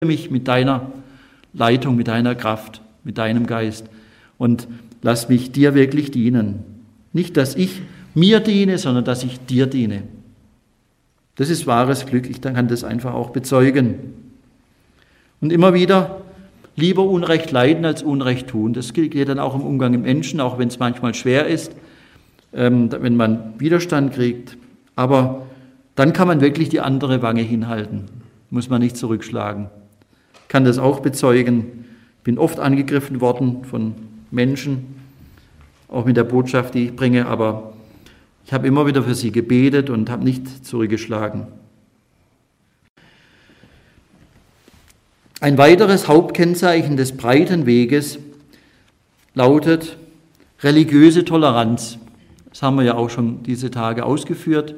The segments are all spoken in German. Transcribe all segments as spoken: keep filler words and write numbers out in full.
mich mit deiner Leitung, mit deiner Kraft, mit deinem Geist und lass mich dir wirklich dienen. Nicht, dass ich mir diene, sondern dass ich dir diene. Das ist wahres Glück. Ich kann das einfach auch bezeugen. Und immer wieder lieber Unrecht leiden als Unrecht tun. Das geht dann auch im Umgang mit Menschen, auch wenn es manchmal schwer ist, wenn man Widerstand kriegt. Aber dann kann man wirklich die andere Wange hinhalten. Muss man nicht zurückschlagen. Ich kann das auch bezeugen. Ich bin oft angegriffen worden von Menschen, auch mit der Botschaft, die ich bringe, aber ich habe immer wieder für sie gebetet und habe nicht zurückgeschlagen. Ein weiteres Hauptkennzeichen des breiten Weges lautet religiöse Toleranz. Das haben wir ja auch schon diese Tage ausgeführt.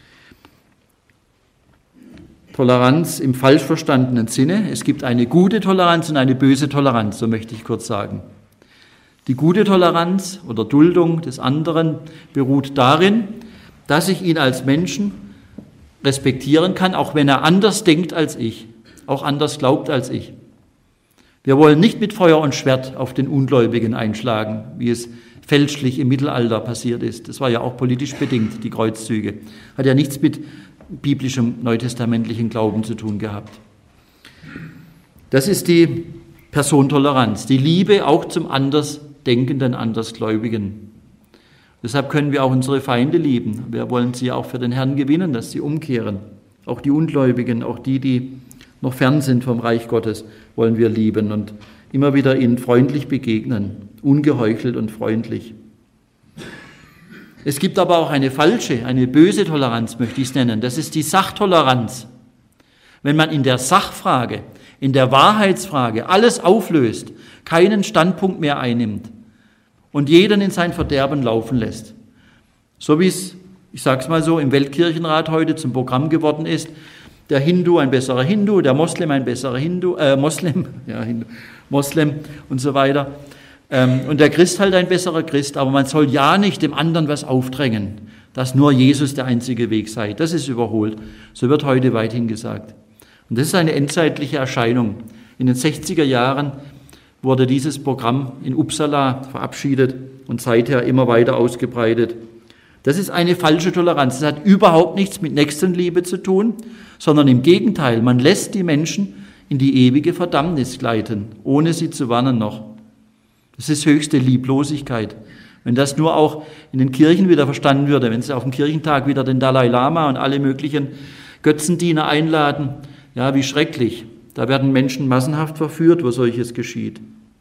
Toleranz im falsch verstandenen Sinne. Es gibt eine gute Toleranz und eine böse Toleranz, so möchte ich kurz sagen. Die gute Toleranz oder Duldung des anderen beruht darin, dass ich ihn als Menschen respektieren kann, auch wenn er anders denkt als ich, auch anders glaubt als ich. Wir wollen nicht mit Feuer und Schwert auf den Ungläubigen einschlagen, wie es fälschlich im Mittelalter passiert ist. Das war ja auch politisch bedingt, die Kreuzzüge. Hat ja nichts mit biblischem neutestamentlichen Glauben zu tun gehabt. Das ist die Personentoleranz, die Liebe auch zum Andersdenkenden, Andersgläubigen. Deshalb können wir auch unsere Feinde lieben. Wir wollen sie auch für den Herrn gewinnen, dass sie umkehren. Auch die Ungläubigen, auch die, die noch fern sind vom Reich Gottes, wollen wir lieben und immer wieder ihnen freundlich begegnen, ungeheuchelt und freundlich. Es gibt aber auch eine falsche, eine böse Toleranz, möchte ich es nennen. Das ist die Sachtoleranz. Wenn man in der Sachfrage, in der Wahrheitsfrage alles auflöst, keinen Standpunkt mehr einnimmt und jeden in sein Verderben laufen lässt. So wie es, ich sage es mal so, im Weltkirchenrat heute zum Programm geworden ist, der Hindu ein besserer Hindu, der Moslem ein besserer Hindu, äh, Moslem, ja, Hindu, Moslem und so weiter. Und der Christ halt ein besserer Christ, aber man soll ja nicht dem anderen was aufdrängen, dass nur Jesus der einzige Weg sei. Das ist überholt. So wird heute weithin gesagt. Und das ist eine endzeitliche Erscheinung. In den sechziger Jahren wurde dieses Programm in Uppsala verabschiedet und seither immer weiter ausgebreitet. Das ist eine falsche Toleranz. Das hat überhaupt nichts mit Nächstenliebe zu tun, sondern im Gegenteil, man lässt die Menschen in die ewige Verdammnis gleiten, ohne sie zu warnen noch. Das ist höchste Lieblosigkeit. Wenn das nur auch in den Kirchen wieder verstanden würde, wenn sie auf dem Kirchentag wieder den Dalai Lama und alle möglichen Götzendiener einladen, ja, wie schrecklich. Da werden Menschen massenhaft verführt, wo solches geschieht.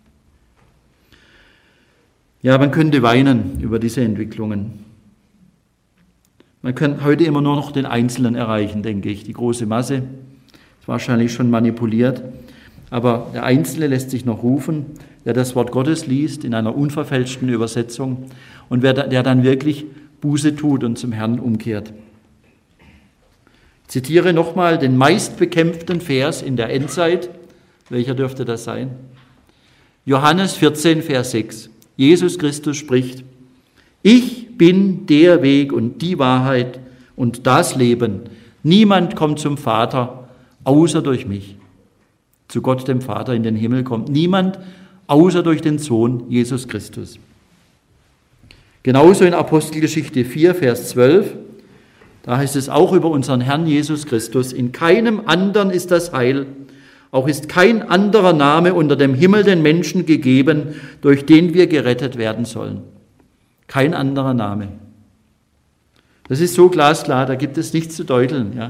Ja, man könnte weinen über diese Entwicklungen. Man kann heute immer nur noch den Einzelnen erreichen, denke ich. Die große Masse ist wahrscheinlich schon manipuliert. Aber der Einzelne lässt sich noch rufen, der das Wort Gottes liest in einer unverfälschten Übersetzung und der dann wirklich Buße tut und zum Herrn umkehrt. Ich zitiere nochmal den meistbekämpften Vers in der Endzeit. Welcher dürfte das sein? Johannes vierzehn, Vers sechs. Jesus Christus spricht: Ich bin der Weg und die Wahrheit und das Leben. Niemand kommt zum Vater, außer durch mich. Zu Gott, dem Vater, in den Himmel kommt niemand, außer durch den Sohn Jesus Christus. Genauso in Apostelgeschichte vier, Vers zwölf, da heißt es auch über unseren Herrn Jesus Christus: In keinem anderen ist das Heil, auch ist kein anderer Name unter dem Himmel den Menschen gegeben, durch den wir gerettet werden sollen. Kein anderer Name. Das ist so glasklar, da gibt es nichts zu deuteln, ja.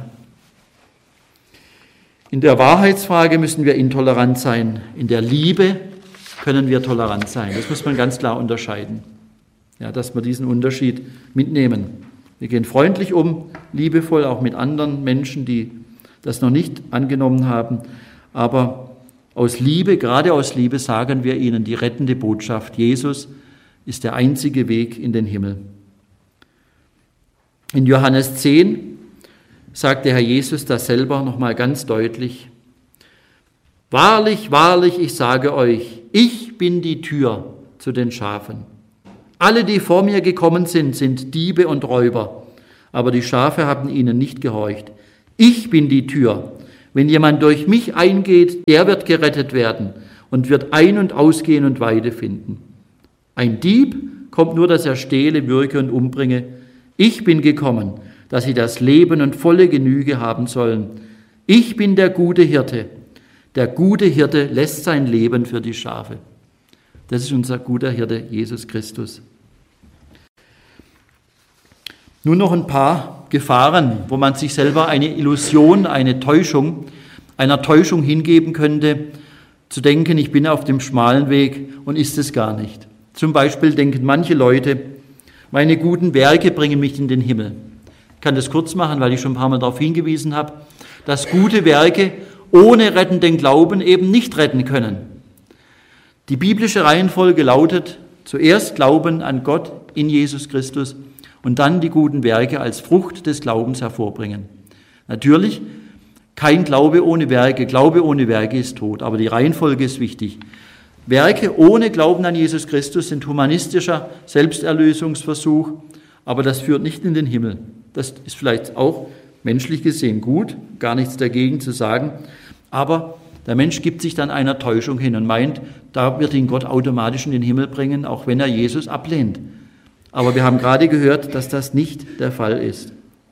In der Wahrheitsfrage müssen wir intolerant sein. In der Liebe können wir tolerant sein. Das muss man ganz klar unterscheiden. Ja, dass wir diesen Unterschied mitnehmen. Wir gehen freundlich um, liebevoll auch mit anderen Menschen, die das noch nicht angenommen haben. Aber aus Liebe, gerade aus Liebe, sagen wir ihnen die rettende Botschaft: Jesus ist der einzige Weg in den Himmel. In Johannes zehn sagt der Herr Jesus das selber nochmal ganz deutlich: Wahrlich, wahrlich, ich sage euch, ich bin die Tür zu den Schafen. Alle, die vor mir gekommen sind, sind Diebe und Räuber, aber die Schafe haben ihnen nicht gehorcht. Ich bin die Tür. Wenn jemand durch mich eingeht, der wird gerettet werden und wird ein- und ausgehen und Weide finden. Ein Dieb kommt nur, dass er stehle, würge und umbringe. Ich bin gekommen, dass sie das Leben und volle Genüge haben sollen. Ich bin der gute Hirte. Der gute Hirte lässt sein Leben für die Schafe. Das ist unser guter Hirte, Jesus Christus. Nun noch ein paar Gefahren, wo man sich selber eine Illusion, eine Täuschung, einer Täuschung hingeben könnte, zu denken, ich bin auf dem schmalen Weg und ist es gar nicht. Zum Beispiel denken manche Leute, meine guten Werke bringen mich in den Himmel. Ich kann das kurz machen, weil ich schon ein paar Mal darauf hingewiesen habe, dass gute Werke ohne rettenden Glauben eben nicht retten können. Die biblische Reihenfolge lautet, zuerst Glauben an Gott in Jesus Christus und dann die guten Werke als Frucht des Glaubens hervorbringen. Natürlich, kein Glaube ohne Werke, Glaube ohne Werke ist tot, aber die Reihenfolge ist wichtig. Werke ohne Glauben an Jesus Christus sind humanistischer Selbsterlösungsversuch, aber das führt nicht in den Himmel. Das ist vielleicht auch menschlich gesehen gut, gar nichts dagegen zu sagen, aber der Mensch gibt sich dann einer Täuschung hin und meint, da wird ihn Gott automatisch in den Himmel bringen, auch wenn er Jesus ablehnt. Aber wir haben gerade gehört, dass das nicht der Fall ist.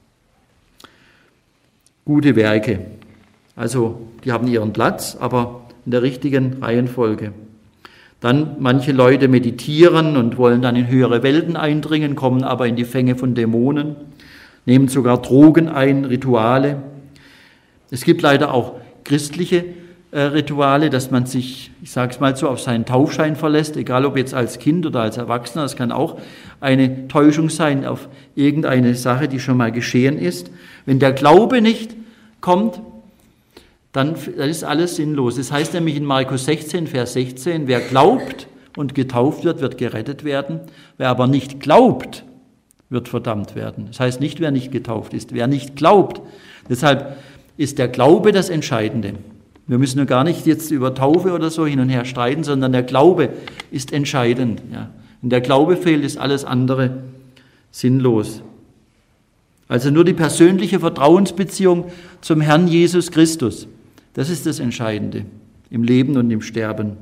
Gute Werke, also die haben ihren Platz, aber in der richtigen Reihenfolge. Dann manche Leute meditieren und wollen dann in höhere Welten eindringen, kommen aber in die Fänge von Dämonen, nehmen sogar Drogen ein, Rituale. Es gibt leider auch christliche äh, Rituale, dass man sich, ich sage es mal so, auf seinen Taufschein verlässt, egal ob jetzt als Kind oder als Erwachsener. Es kann auch eine Täuschung sein auf irgendeine Sache, die schon mal geschehen ist. Wenn der Glaube nicht kommt, dann, dann ist alles sinnlos. Das heißt nämlich in Markus sechzehn, Vers sechzehn, wer glaubt und getauft wird, wird gerettet werden. Wer aber nicht glaubt, wird verdammt werden. Das heißt nicht, wer nicht getauft ist, wer nicht glaubt. Deshalb ist der Glaube das Entscheidende. Wir müssen nur gar nicht jetzt über Taufe oder so hin und her streiten, sondern der Glaube ist entscheidend. Ja. Wenn der Glaube fehlt, ist alles andere sinnlos. Also nur die persönliche Vertrauensbeziehung zum Herrn Jesus Christus, das ist das Entscheidende im Leben und im Sterben.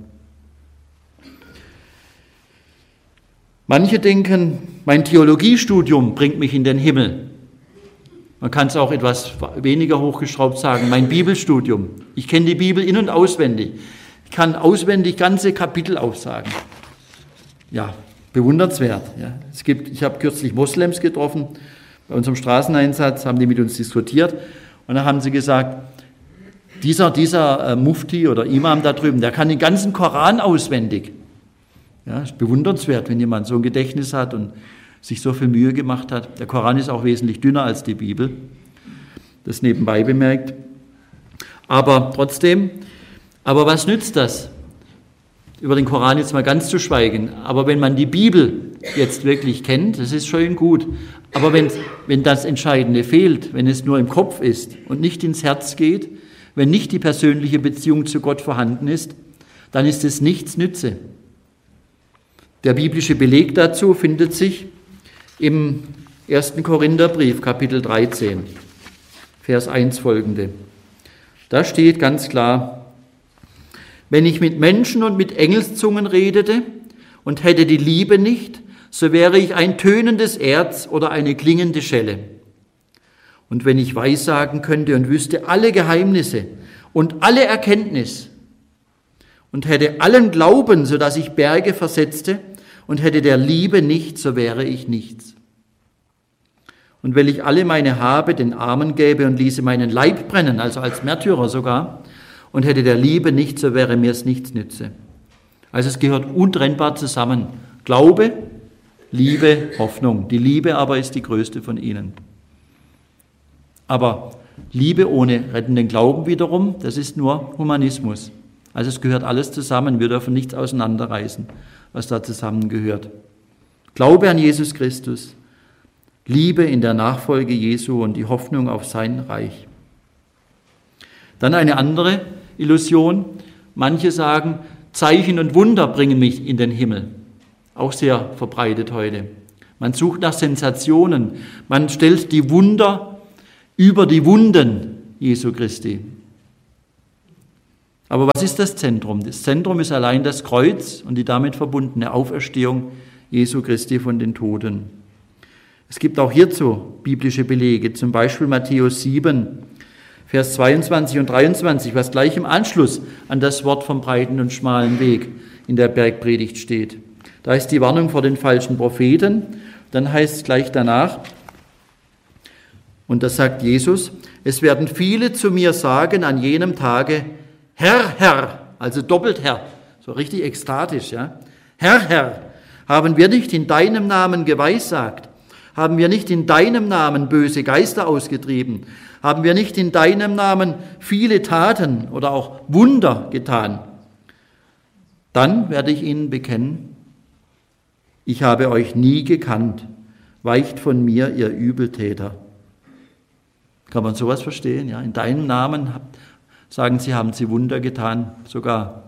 Manche denken, mein Theologiestudium bringt mich in den Himmel. Man kann es auch etwas weniger hochgeschraubt sagen, mein Bibelstudium. Ich kenne die Bibel in- und auswendig. Ich kann auswendig ganze Kapitel aufsagen. Ja, bewundernswert. Ja. Es gibt, ich habe kürzlich Moslems getroffen, bei unserem Straßeneinsatz haben die mit uns diskutiert und dann haben sie gesagt, dieser, dieser äh, Mufti oder Imam da drüben, der kann den ganzen Koran auswendig. Ja, ist bewundernswert, wenn jemand so ein Gedächtnis hat und sich so viel Mühe gemacht hat. Der Koran ist auch wesentlich dünner als die Bibel, das nebenbei bemerkt. Aber trotzdem, aber was nützt das? Über den Koran jetzt mal ganz zu schweigen. Aber wenn man die Bibel jetzt wirklich kennt, das ist schön gut. Aber wenn, wenn das Entscheidende fehlt, wenn es nur im Kopf ist und nicht ins Herz geht, wenn nicht die persönliche Beziehung zu Gott vorhanden ist, dann ist es nichts nütze. Der biblische Beleg dazu findet sich im ersten Korintherbrief, Kapitel dreizehn, Vers eins folgende. Da steht ganz klar, wenn ich mit Menschen und mit Engelszungen redete und hätte die Liebe nicht, so wäre ich ein tönendes Erz oder eine klingende Schelle. Und wenn ich weissagen könnte und wüsste alle Geheimnisse und alle Erkenntnis und hätte allen Glauben, sodass ich Berge versetzte und hätte der Liebe nicht, so wäre ich nichts. Und wenn ich alle meine Habe den Armen gäbe und ließe meinen Leib brennen, also als Märtyrer sogar, und hätte der Liebe nicht, so wäre mir es nichts nütze. Also es gehört untrennbar zusammen. Glaube, Liebe, Hoffnung. Die Liebe aber ist die größte von ihnen. Aber Liebe ohne rettenden Glauben wiederum, das ist nur Humanismus. Also es gehört alles zusammen. Wir dürfen nichts auseinanderreißen, was da zusammengehört. Glaube an Jesus Christus, Liebe in der Nachfolge Jesu und die Hoffnung auf sein Reich. Dann eine andere Illusion. Manche sagen, Zeichen und Wunder bringen mich in den Himmel. Auch sehr verbreitet heute. Man sucht nach Sensationen. Man stellt die Wunder über die Wunden Jesu Christi. Aber was ist das Zentrum? Das Zentrum ist allein das Kreuz und die damit verbundene Auferstehung Jesu Christi von den Toten. Es gibt auch hierzu biblische Belege, zum Beispiel Matthäus sieben, Vers zweiundzwanzig und dreiundzwanzig, was gleich im Anschluss an das Wort vom breiten und schmalen Weg in der Bergpredigt steht. Da ist die Warnung vor den falschen Propheten, dann heißt es gleich danach, und das sagt Jesus, es werden viele zu mir sagen an jenem Tage, Herr, Herr, also doppelt Herr, so richtig ekstatisch, ja. Herr, Herr, haben wir nicht in deinem Namen geweissagt? Haben wir nicht in deinem Namen böse Geister ausgetrieben? Haben wir nicht in deinem Namen viele Taten oder auch Wunder getan? Dann werde ich ihnen bekennen, ich habe euch nie gekannt, weicht von mir, ihr Übeltäter. Kann man sowas verstehen? Ja, in deinem Namen sagen sie, haben sie Wunder getan, sogar.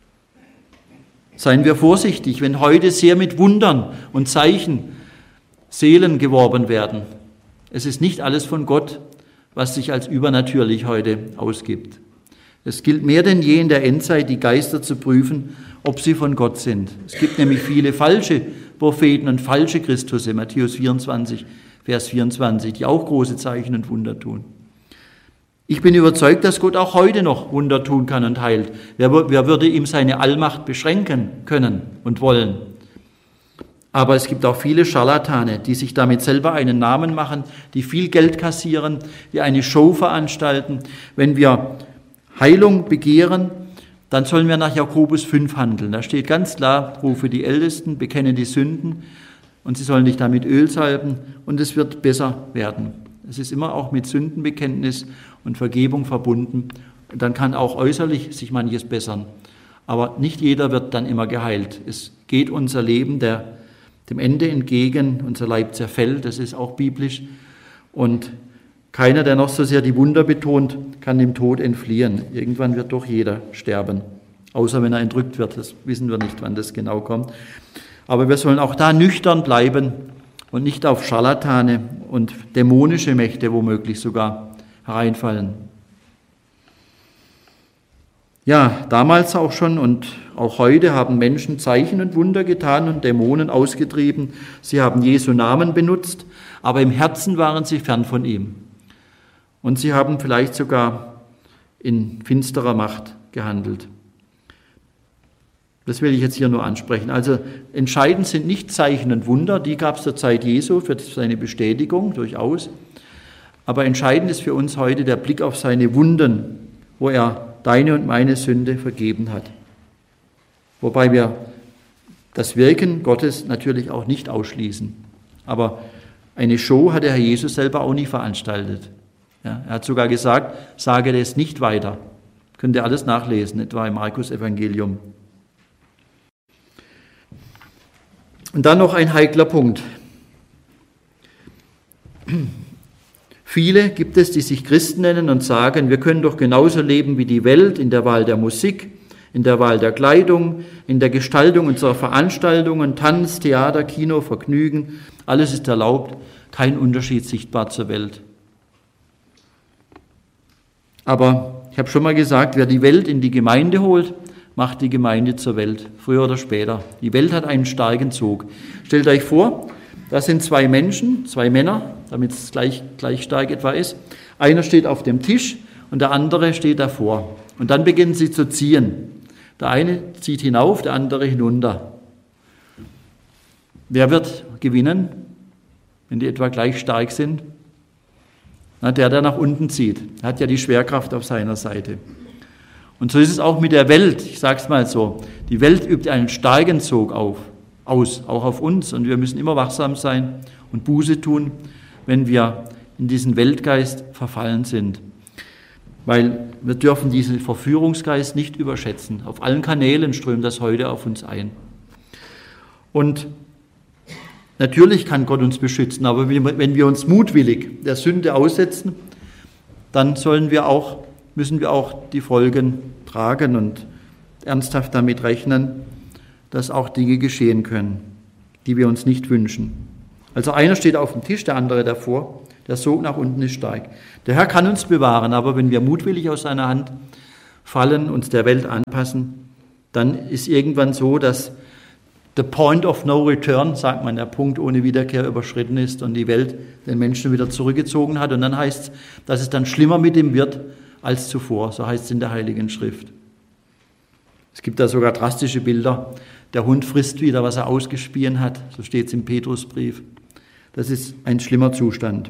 Seien wir vorsichtig, wenn heute sehr mit Wundern und Zeichen Seelen geworben werden. Es ist nicht alles von Gott, was sich als übernatürlich heute ausgibt. Es gilt mehr denn je in der Endzeit, die Geister zu prüfen, ob sie von Gott sind. Es gibt nämlich viele falsche Propheten und falsche Christusse, Matthäus vierundzwanzig, Vers vierundzwanzig, die auch große Zeichen und Wunder tun. Ich bin überzeugt, dass Gott auch heute noch Wunder tun kann und heilt. Wer, wer würde ihm seine Allmacht beschränken können und wollen? Aber es gibt auch viele Scharlatane, die sich damit selber einen Namen machen, die viel Geld kassieren, die eine Show veranstalten. Wenn wir Heilung begehren, dann sollen wir nach Jakobus fünf handeln. Da steht ganz klar, rufe die Ältesten, bekenne die Sünden und sie sollen dich damit Öl salben und es wird besser werden. Es ist immer auch mit Sündenbekenntnis und Vergebung verbunden. Dann kann auch äußerlich sich manches bessern. Aber nicht jeder wird dann immer geheilt. Es geht unser Leben der, dem Ende entgegen, unser Leib zerfällt, das ist auch biblisch. Und keiner, der noch so sehr die Wunder betont, kann dem Tod entfliehen. Irgendwann wird doch jeder sterben, außer wenn er entrückt wird. Das wissen wir nicht, wann das genau kommt. Aber wir sollen auch da nüchtern bleiben und nicht auf Scharlatane und dämonische Mächte womöglich sogar hereinfallen. Ja, damals auch schon und auch heute haben Menschen Zeichen und Wunder getan und Dämonen ausgetrieben. Sie haben Jesu Namen benutzt, aber im Herzen waren sie fern von ihm. Und sie haben vielleicht sogar in finsterer Macht gehandelt. Das will ich jetzt hier nur ansprechen. Also entscheidend sind nicht Zeichen und Wunder, die gab es zur Zeit Jesu für seine Bestätigung durchaus. Aber entscheidend ist für uns heute der Blick auf seine Wunden, wo er deine und meine Sünde vergeben hat. Wobei wir das Wirken Gottes natürlich auch nicht ausschließen. Aber eine Show hat der Herr Jesus selber auch nie veranstaltet. Ja, er hat sogar gesagt, sage das nicht weiter. Könnt ihr alles nachlesen, etwa im Markus-Evangelium. Und dann noch ein heikler Punkt. Viele gibt es, die sich Christen nennen und sagen, wir können doch genauso leben wie die Welt in der Wahl der Musik, in der Wahl der Kleidung, in der Gestaltung unserer Veranstaltungen, Tanz, Theater, Kino, Vergnügen. Alles ist erlaubt, kein Unterschied sichtbar zur Welt. Aber ich habe schon mal gesagt, wer die Welt in die Gemeinde holt, macht die Gemeinde zur Welt, früher oder später. Die Welt hat einen starken Zug. Stellt euch vor, das sind zwei Menschen, zwei Männer, damit es gleich, gleich stark etwa ist. Einer steht auf dem Tisch und der andere steht davor. Und dann beginnen sie zu ziehen. Der eine zieht hinauf, der andere hinunter. Wer wird gewinnen, wenn die etwa gleich stark sind? Na, der, der nach unten zieht, hat ja die Schwerkraft auf seiner Seite. Und so ist es auch mit der Welt. Ich sage es mal so, die Welt übt einen starken Zug auf, aus, auch auf uns. Und wir müssen immer wachsam sein und Buße tun, wenn wir in diesen Weltgeist verfallen sind. Weil wir dürfen diesen Verführungsgeist nicht überschätzen. Auf allen Kanälen strömt das heute auf uns ein. Und natürlich kann Gott uns beschützen, aber wenn wir uns mutwillig der Sünde aussetzen, dann sollen wir auch müssen wir auch die Folgen tragen und ernsthaft damit rechnen, dass auch Dinge geschehen können, die wir uns nicht wünschen. Also einer steht auf dem Tisch, der andere davor, der Sog nach unten ist stark. Der Herr kann uns bewahren, aber wenn wir mutwillig aus seiner Hand fallen, uns der Welt anpassen, dann ist irgendwann so, dass the point of no return, sagt man, der Punkt ohne Wiederkehr überschritten ist und die Welt den Menschen wieder zurückgezogen hat. Und dann heißt es, dass es dann schlimmer mit ihm wird als zuvor. So heißt es in der Heiligen Schrift. Es gibt da sogar drastische Bilder. Der Hund frisst wieder, was er ausgespien hat. So steht es im Petrusbrief. Das ist ein schlimmer Zustand.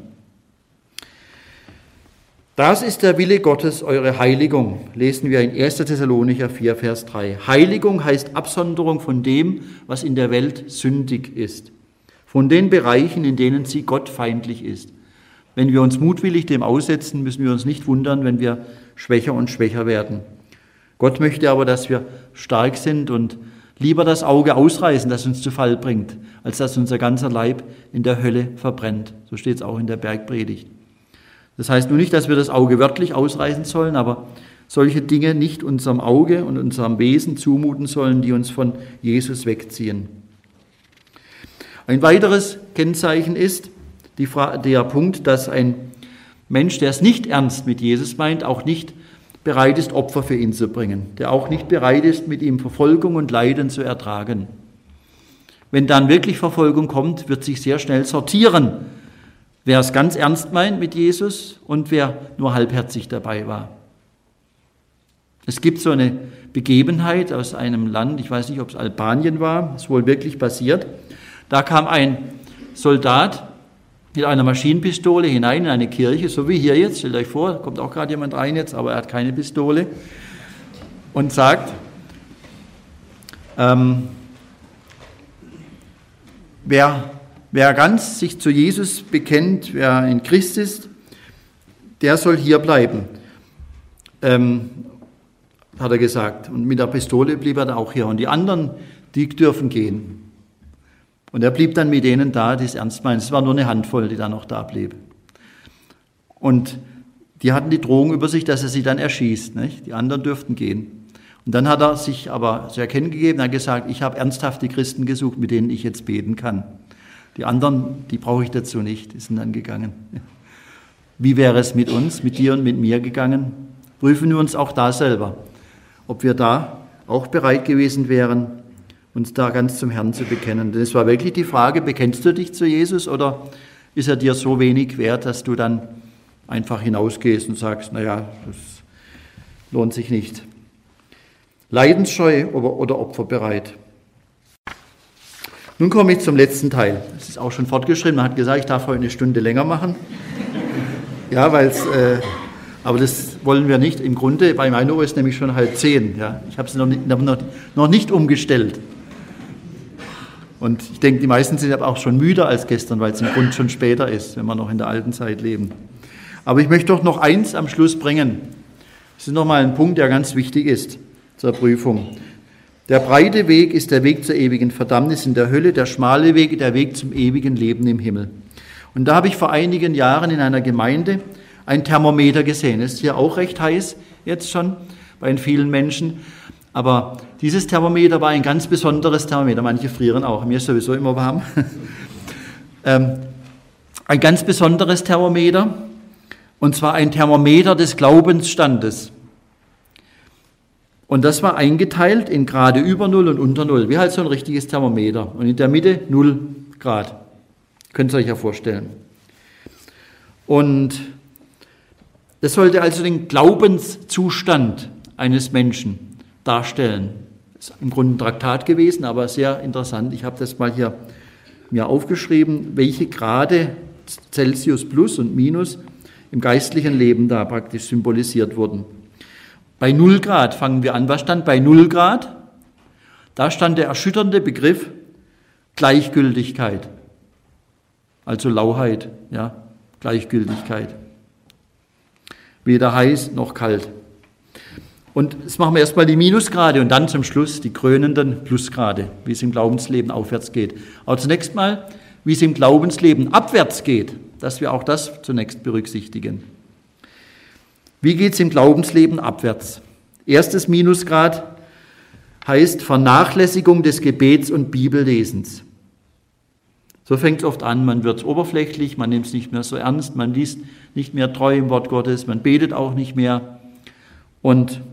Das ist der Wille Gottes, eure Heiligung, lesen wir in erster Thessalonicher vier, Vers drei. Heiligung heißt Absonderung von dem, was in der Welt sündig ist, von den Bereichen, in denen sie gottfeindlich ist. Wenn wir uns mutwillig dem aussetzen, müssen wir uns nicht wundern, wenn wir schwächer und schwächer werden. Gott möchte aber, dass wir stark sind und lieber das Auge ausreißen, das uns zu Fall bringt, als dass unser ganzer Leib in der Hölle verbrennt. So steht es auch in der Bergpredigt. Das heißt nur nicht, dass wir das Auge wörtlich ausreißen sollen, aber solche Dinge nicht unserem Auge und unserem Wesen zumuten sollen, die uns von Jesus wegziehen. Ein weiteres Kennzeichen ist die Fra- der Punkt, dass ein Mensch, der es nicht ernst mit Jesus meint, auch nicht bereit ist, Opfer für ihn zu bringen, der auch nicht bereit ist, mit ihm Verfolgung und Leiden zu ertragen. Wenn dann wirklich Verfolgung kommt, wird sich sehr schnell sortieren, wer es ganz ernst meint mit Jesus und wer nur halbherzig dabei war. Es gibt so eine Begebenheit aus einem Land, ich weiß nicht, ob es Albanien war, ist wohl wirklich passiert. Da kam ein Soldat mit einer Maschinenpistole hinein in eine Kirche, so wie hier jetzt, stellt euch vor, kommt auch gerade jemand rein jetzt, aber er hat keine Pistole, und sagt, ähm, wer Wer ganz sich zu Jesus bekennt, wer ein Christ ist, der soll hier bleiben, ähm, hat er gesagt. Und mit der Pistole blieb er da auch hier. Und die anderen, die dürfen gehen. Und er blieb dann mit denen da, die es ernst meinen. Es war nur eine Handvoll, die da noch da blieb. Und die hatten die Drohung über sich, dass er sie dann erschießt. Nicht? Die anderen dürften gehen. Und dann hat er sich aber zu erkennen gegeben, hat gesagt, ich habe ernsthaft die Christen gesucht, mit denen ich jetzt beten kann. Die anderen, die brauche ich dazu nicht, die sind dann gegangen. Wie wäre es mit uns, mit dir und mit mir gegangen? Prüfen wir uns auch da selber, ob wir da auch bereit gewesen wären, uns da ganz zum Herrn zu bekennen. Denn es war wirklich die Frage, bekennst du dich zu Jesus oder ist er dir so wenig wert, dass du dann einfach hinausgehst und sagst, naja, das lohnt sich nicht. Leidensscheu oder opferbereit. Nun komme ich zum letzten Teil. Es ist auch schon fortgeschrieben. Man hat gesagt, ich darf heute eine Stunde länger machen. Ja, weil es, äh, aber das wollen wir nicht. Im Grunde, bei meiner Uhr ist nämlich schon halb zehn. Ja. Ich habe es noch nicht, noch, noch nicht umgestellt. Und ich denke, die meisten sind aber auch schon müder als gestern, weil es im Grunde schon später ist, wenn wir noch in der alten Zeit leben. Aber ich möchte doch noch eins am Schluss bringen. Das ist nochmal ein Punkt, der ganz wichtig ist zur Prüfung. Der breite Weg ist der Weg zur ewigen Verdammnis in der Hölle, der schmale Weg der Weg zum ewigen Leben im Himmel. Und da habe ich vor einigen Jahren in einer Gemeinde ein Thermometer gesehen. Es ist hier auch recht heiß jetzt schon bei vielen Menschen. Aber dieses Thermometer war ein ganz besonderes Thermometer. Manche frieren auch, mir ist sowieso immer warm. ähm, ein ganz besonderes Thermometer, und zwar ein Thermometer des Glaubensstandes. Und das war eingeteilt in Grade über Null und unter Null, wie halt so ein richtiges Thermometer. Und in der Mitte Null Grad. Könnt ihr euch ja vorstellen. Und das sollte also den Glaubenszustand eines Menschen darstellen. Das ist im Grunde ein Traktat gewesen, aber sehr interessant. Ich habe das mal hier mir aufgeschrieben, welche Grade Celsius plus und minus im geistlichen Leben da praktisch symbolisiert wurden. Bei null Grad fangen wir an. Was stand bei null Grad? Da stand der erschütternde Begriff Gleichgültigkeit. Also Lauheit, ja, Gleichgültigkeit. Weder heiß noch kalt. Und jetzt machen wir erstmal die Minusgrade und dann zum Schluss die krönenden Plusgrade, wie es im Glaubensleben aufwärts geht. Aber zunächst mal, wie es im Glaubensleben abwärts geht, dass wir auch das zunächst berücksichtigen. Wie geht es im Glaubensleben abwärts? Erstes Minusgrad heißt Vernachlässigung des Gebets und Bibellesens. So fängt es oft an, man wird oberflächlich, man nimmt es nicht mehr so ernst, man liest nicht mehr treu im Wort Gottes, man betet auch nicht mehr. Und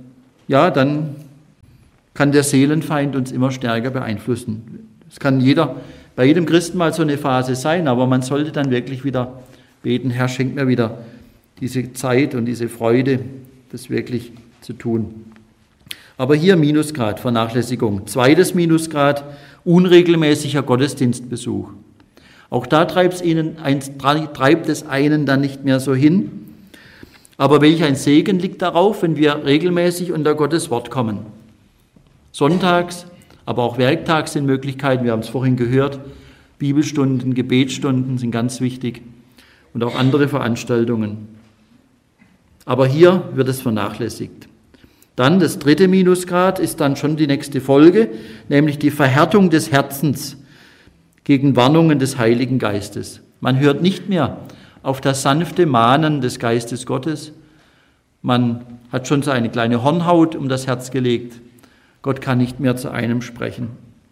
ja, dann kann der Seelenfeind uns immer stärker beeinflussen. Es kann jeder, bei jedem Christen mal so eine Phase sein, aber man sollte dann wirklich wieder beten, Herr, schenk mir wieder diese Zeit und diese Freude, das wirklich zu tun. Aber hier Minusgrad, Vernachlässigung. Zweites Minusgrad, unregelmäßiger Gottesdienstbesuch. Auch da treibt es, ihnen, treibt es einen dann nicht mehr so hin. Aber welch ein Segen liegt darauf, wenn wir regelmäßig unter Gottes Wort kommen. Sonntags, aber auch werktags sind Möglichkeiten, wir haben es vorhin gehört, Bibelstunden, Gebetsstunden sind ganz wichtig und auch andere Veranstaltungen. Aber hier wird es vernachlässigt. Dann das dritte Minusgrad ist dann schon die nächste Folge, nämlich die Verhärtung des Herzens gegen Warnungen des Heiligen Geistes. Man hört nicht mehr auf das sanfte Mahnen des Geistes Gottes. Man hat schon so eine kleine Hornhaut um das Herz gelegt. Gott kann nicht mehr zu einem sprechen.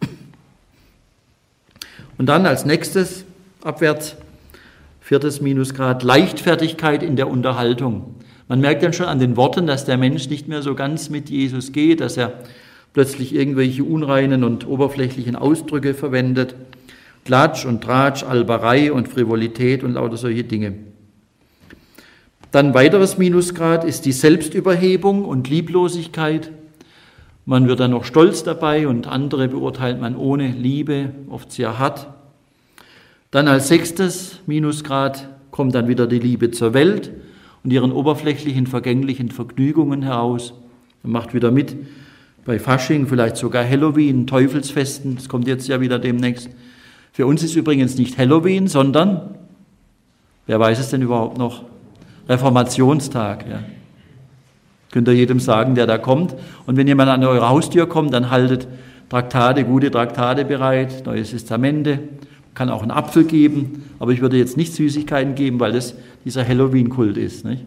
Und dann als nächstes, abwärts, viertes Minusgrad, Leichtfertigkeit in der Unterhaltung. Man merkt dann schon an den Worten, dass der Mensch nicht mehr so ganz mit Jesus geht, dass er plötzlich irgendwelche unreinen und oberflächlichen Ausdrücke verwendet. Klatsch und Tratsch, Alberei und Frivolität und lauter solche Dinge. Dann weiteres Minusgrad ist die Selbstüberhebung und Lieblosigkeit. Man wird dann noch stolz dabei und andere beurteilt man ohne Liebe, oft sehr hart. Dann als sechstes Minusgrad kommt dann wieder die Liebe zur Welt und ihren oberflächlichen, vergänglichen Vergnügungen heraus. Man macht wieder mit bei Fasching, vielleicht sogar Halloween, Teufelsfesten, das kommt jetzt ja wieder demnächst. Für uns ist übrigens nicht Halloween, sondern, wer weiß es denn überhaupt noch, Reformationstag. Ja. Könnt ihr jedem sagen, der da kommt. Und wenn jemand an eure Haustür kommt, dann haltet Traktate, gute Traktate bereit, Neues Testamente, kann auch einen Apfel geben, aber ich würde jetzt nicht Süßigkeiten geben, weil das dieser Halloween-Kult ist. Nicht?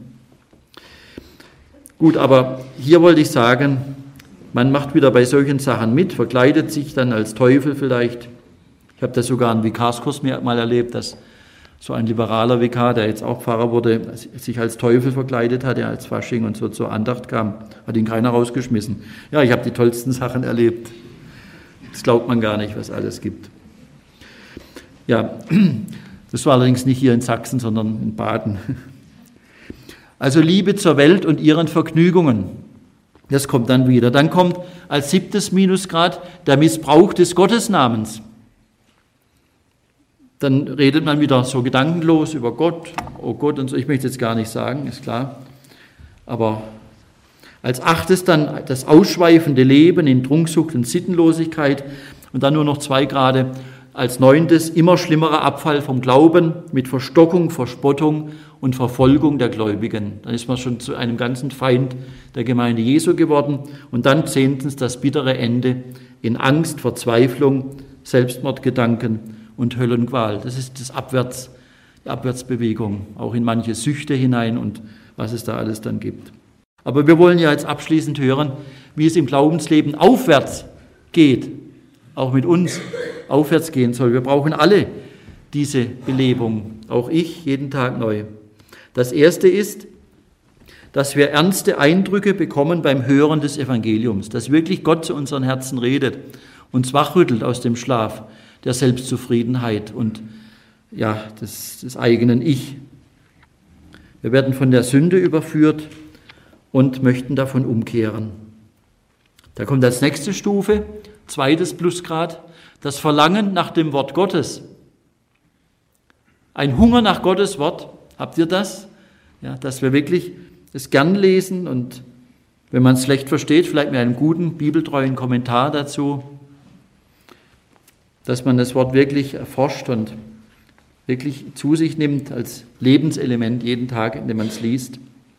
Gut, aber hier wollte ich sagen, man macht wieder bei solchen Sachen mit, verkleidet sich dann als Teufel vielleicht. Ich habe das sogar im Vikarskurs mal erlebt, dass so ein liberaler Vikar, der jetzt auch Pfarrer wurde, sich als Teufel verkleidet hatte, als Fasching und so zur Andacht kam, hat ihn keiner rausgeschmissen. Ja, ich habe die tollsten Sachen erlebt. Das glaubt man gar nicht, was alles gibt. Ja, das war allerdings nicht hier in Sachsen, sondern in Baden. Also Liebe zur Welt und ihren Vergnügungen. Das kommt dann wieder. Dann kommt als siebtes Minusgrad der Missbrauch des Gottesnamens. Dann redet man wieder so gedankenlos über Gott, oh Gott und so. Ich möchte jetzt gar nicht sagen, ist klar. Aber als achtes dann das ausschweifende Leben in Trunksucht und Sittenlosigkeit. Und dann nur noch zwei Grade. Als neuntes immer schlimmerer Abfall vom Glauben mit Verstockung, Verspottung und Verfolgung der Gläubigen. Dann ist man schon zu einem ganzen Feind der Gemeinde Jesu geworden. Und dann zehntens das bittere Ende in Angst, Verzweiflung, Selbstmordgedanken und Höllenqual. Das ist das Abwärts, die Abwärtsbewegung, auch in manche Süchte hinein und was es da alles dann gibt. Aber wir wollen ja jetzt abschließend hören, wie es im Glaubensleben aufwärts geht, auch mit uns aufwärts gehen soll. Wir brauchen alle diese Belebung, auch ich jeden Tag neu. Das Erste ist, dass wir ernste Eindrücke bekommen beim Hören des Evangeliums, dass wirklich Gott zu unseren Herzen redet, uns wachrüttelt aus dem Schlaf der Selbstzufriedenheit und ja, des, des eigenen Ich. Wir werden von der Sünde überführt und möchten davon umkehren. Da kommt als nächste Stufe, zweites Plusgrad, das Verlangen nach dem Wort Gottes. Ein Hunger nach Gottes Wort, habt ihr das? Ja, dass wir wirklich es gern lesen und wenn man es schlecht versteht, vielleicht mit einem guten, bibeltreuen Kommentar dazu, dass man das Wort wirklich erforscht und wirklich zu sich nimmt als Lebenselement jeden Tag, indem man es liest.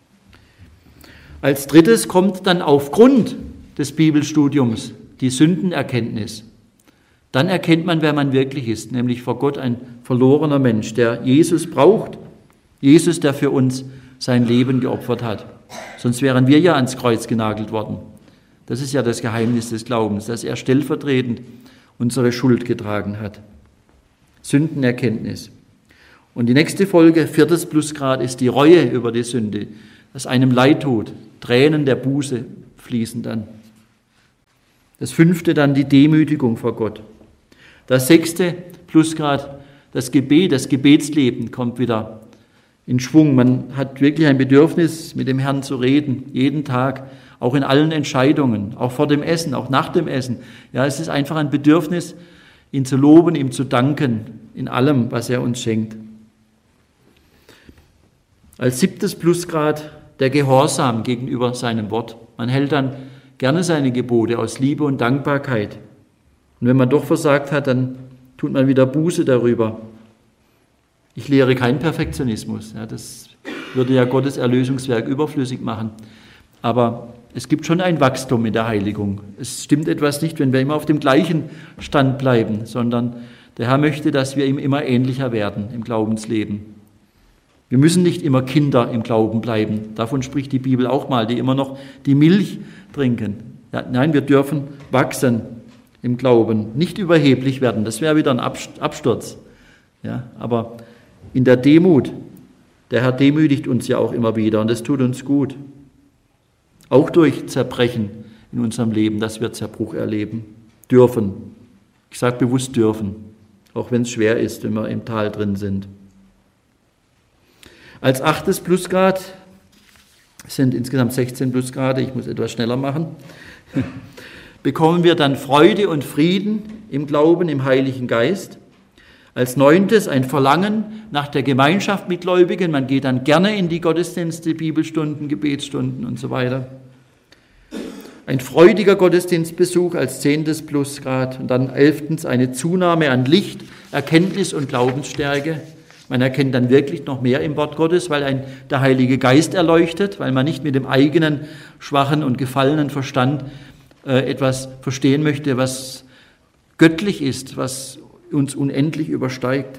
Als drittes kommt dann aufgrund des Bibelstudiums die Sündenerkenntnis. Dann erkennt man, wer man wirklich ist, nämlich vor Gott ein verlorener Mensch, der Jesus braucht. Jesus, der für uns sein Leben geopfert hat. Sonst wären wir ja ans Kreuz genagelt worden. Das ist ja das Geheimnis des Glaubens, dass er stellvertretend unsere Schuld getragen hat. Sündenerkenntnis. Und die nächste Folge, viertes Plusgrad, ist die Reue über die Sünde, dass einem leid tut, Tränen der Buße fließen dann. Das fünfte dann die Demütigung vor Gott. Das sechste Plusgrad, das Gebet, das Gebetsleben kommt wieder in Schwung. Man hat wirklich ein Bedürfnis, mit dem Herrn zu reden, jeden Tag, auch in allen Entscheidungen, auch vor dem Essen, auch nach dem Essen. Ja, es ist einfach ein Bedürfnis, ihn zu loben, ihm zu danken, in allem, was er uns schenkt. Als siebtes Plusgrad der Gehorsam gegenüber seinem Wort. Man hält dann gerne seine Gebote aus Liebe und Dankbarkeit. Und wenn man doch versagt hat, dann tut man wieder Buße darüber. Ich lehre keinen Perfektionismus. Ja, das würde ja Gottes Erlösungswerk überflüssig machen. Aber es gibt schon ein Wachstum in der Heiligung. Es stimmt etwas nicht, wenn wir immer auf dem gleichen Stand bleiben, sondern der Herr möchte, dass wir ihm immer ähnlicher werden im Glaubensleben. Wir müssen nicht immer Kinder im Glauben bleiben. Davon spricht die Bibel auch mal, die immer noch die Milch trinken. Ja, nein, wir dürfen wachsen im Glauben, nicht überheblich werden. Das wäre wieder ein Absturz. Ja, aber in der Demut, der Herr demütigt uns ja auch immer wieder und das tut uns gut. Auch durch Zerbrechen in unserem Leben, dass wir Zerbruch erleben dürfen. Ich sage bewusst dürfen, auch wenn es schwer ist, wenn wir im Tal drin sind. Als achtes Plusgrad, es sind insgesamt sechzehn Plusgrade, ich muss etwas schneller machen, bekommen wir dann Freude und Frieden im Glauben, im Heiligen Geist. Als neuntes ein Verlangen nach der Gemeinschaft mit Gläubigen. Man geht dann gerne in die Gottesdienste, Bibelstunden, Gebetsstunden und so weiter. Ein freudiger Gottesdienstbesuch als zehntes Plusgrad. Und dann elftens eine Zunahme an Licht, Erkenntnis und Glaubensstärke. Man erkennt dann wirklich noch mehr im Wort Gottes, weil ein, der Heilige Geist erleuchtet, weil man nicht mit dem eigenen schwachen und gefallenen Verstand äh, etwas verstehen möchte, was göttlich ist, was uns unendlich übersteigt.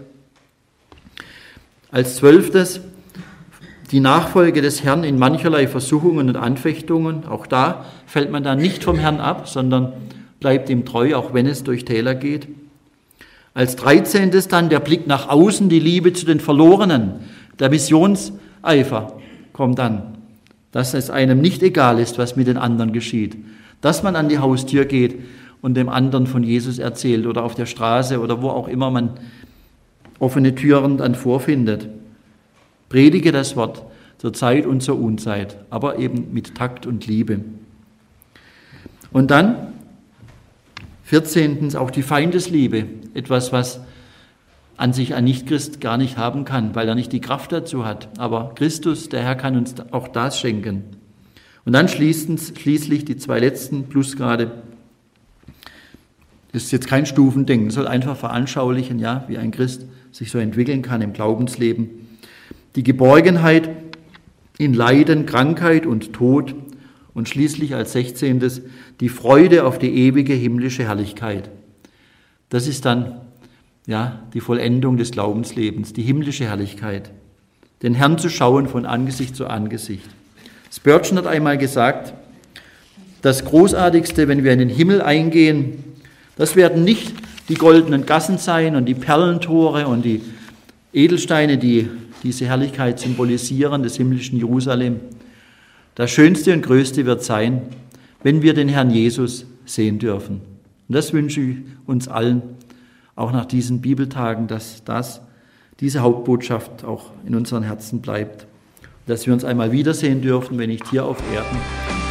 Als zwölftes die Nachfolge des Herrn in mancherlei Versuchungen und Anfechtungen. Auch da fällt man dann nicht vom Herrn ab, sondern bleibt ihm treu, auch wenn es durch Täler geht. Als dreizehntes dann der Blick nach außen, die Liebe zu den Verlorenen, der Missionseifer kommt dann, dass es einem nicht egal ist, was mit den anderen geschieht, dass man an die Haustür geht und dem anderen von Jesus erzählt oder auf der Straße oder wo auch immer man offene Türen dann vorfindet. Predige das Wort zur Zeit und zur Unzeit, aber eben mit Takt und Liebe. Und dann vierzehntens auch die Feindesliebe, etwas, was an sich ein Nichtchrist gar nicht haben kann, weil er nicht die Kraft dazu hat. Aber Christus, der Herr, kann uns auch das schenken. Und dann schließlich die zwei letzten Plusgrade. Das ist jetzt kein Stufendenken, soll einfach veranschaulichen, ja, wie ein Christ sich so entwickeln kann im Glaubensleben. Die Geborgenheit in Leiden, Krankheit und Tod und schließlich als sechzehntes die Freude auf die ewige himmlische Herrlichkeit. Das ist dann ja die Vollendung des Glaubenslebens, die himmlische Herrlichkeit. Den Herrn zu schauen von Angesicht zu Angesicht. Spurgeon hat einmal gesagt, das Großartigste, wenn wir in den Himmel eingehen, das werden nicht die goldenen Gassen sein und die Perlentore und die Edelsteine, die diese Herrlichkeit symbolisieren, des himmlischen Jerusalem. Das Schönste und Größte wird sein, wenn wir den Herrn Jesus sehen dürfen. Und das wünsche ich uns allen, auch nach diesen Bibeltagen, dass das, diese Hauptbotschaft auch in unseren Herzen bleibt. Dass wir uns einmal wiedersehen dürfen, wenn nicht hier auf Erden,